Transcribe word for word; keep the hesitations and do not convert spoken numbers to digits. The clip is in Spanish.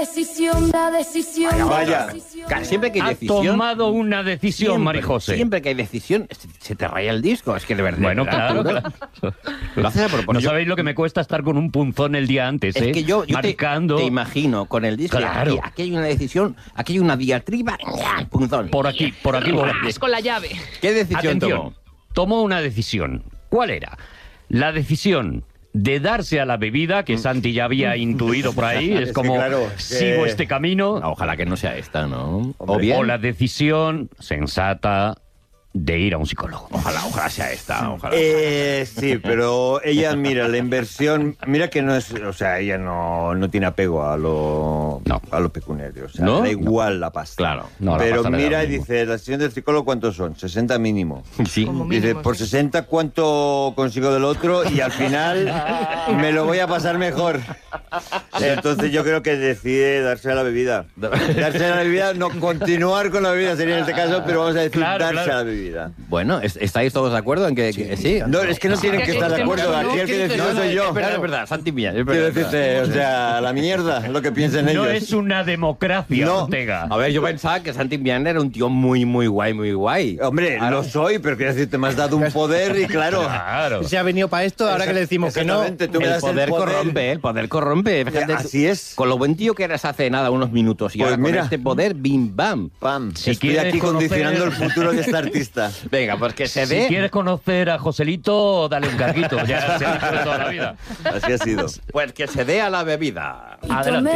decisión, la decisión. Vaya, la decisión. vaya. Siempre que hay Ha decisión... tomado una decisión, siempre, Marijose. Siempre que hay decisión, se- se te raya el disco. Es que de verdad... Bueno, de claro, verdad, claro. Lo haces a propósito. No Yo- sabéis lo que me cuesta estar con un punzón el día antes, ¿eh? Es que yo, yo te, Marcando te imagino con el disco. Claro. Aquí, aquí hay una decisión, aquí hay una diatriba. ¡Ña! Punzón. por aquí, por aquí, por aquí. Vas con la llave. ¿Qué decisión Atención, tomó? tomó una decisión. ¿Cuál era? La decisión de darse a la bebida, que Santi ya había intuido por ahí, es Sí, como, claro, sigo que- este camino, Ah, ojalá que no sea esta, ¿no? O Hombre. bien... o la decisión sensata de ir a un psicólogo. Ojalá, ojalá sea esta, ojalá. Eh, sí, pero ella, mira, la inversión, mira que no es, o sea, ella no, no tiene apego a lo, No. a lo pecuniario, o sea, ¿No? le da igual la pasta. Claro. No, la pero pasta le da mira lo y mismo. dice, la sesión del psicólogo, ¿cuántos son? sesenta mínimo. Sí. Como Dice, mínimo, por sí. sesenta, ¿cuánto consigo del otro? Y al final me lo voy a pasar mejor. Entonces yo creo que decide darse a la bebida. Darse a la bebida, no continuar con la bebida sería en este caso, pero vamos a decir Claro, darse claro. a la bebida. Bueno, ¿es- ¿estáis todos de acuerdo en que que- sí? No, es que no tienen que estar de acuerdo. Aquí el que decide No, no, soy yo. Es verdad, es verdad, Santi Millán, es Quiero verdad. decirte, o sea, la mierda, lo que piensen ellos. No es una democracia, No. Ortega. A ver, yo pensaba que Santi Millán era un tío muy, muy guay, muy guay. Hombre, lo soy, pero quiero decirte, me has dado un poder y claro... Claro. Se ha venido para esto, ahora que le decimos que no. Exactamente, tú me El das poder, corrompe, ¿eh? El poder corrompe. Fíjate, Así es. Con lo buen tío que eras hace nada, unos minutos. Y Pues ahora con mira. este poder, bim, bam. Pam, Si estoy quieres aquí conocer- condicionando el futuro de este artista. Venga, pues que se Si dé... quieres conocer a Joselito, dale un carguito. Ya se ha dicho de toda la vida. Así ha sido. Pues que se dé a la bebida. Adelante.